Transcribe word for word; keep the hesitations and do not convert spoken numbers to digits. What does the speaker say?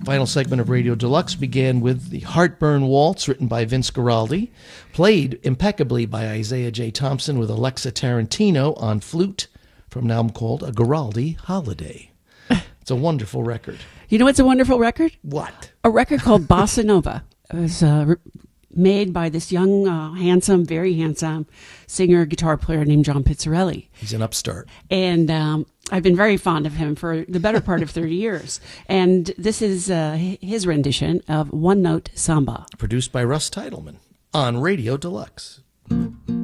final segment of Radio Deluxe began with the Heartburn Waltz, written by Vince Guaraldi, played impeccably by Isaiah J. Thompson with Alexa Tarantino on flute from an album called A Guaraldi Holiday. It's a wonderful record. You know what's a wonderful record? What? A record called Bossa Nova. It was uh, re- made by this young, uh, handsome, very handsome singer, guitar player named John Pizzarelli. He's an upstart. And um, I've been very fond of him for the better part of thirty years. And this is uh, his rendition of One Note Samba. Produced by Russ Titleman on Radio Deluxe.